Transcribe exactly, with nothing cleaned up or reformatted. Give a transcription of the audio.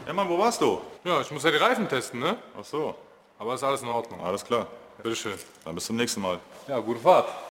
Ja, Mann, wo warst du? Ja, ich muss ja die Reifen testen, ne? Ach so, Aber ist alles in Ordnung. alles klar. Bitteschön. Dann bis zum nächsten Mal. Ja, gute Fahrt.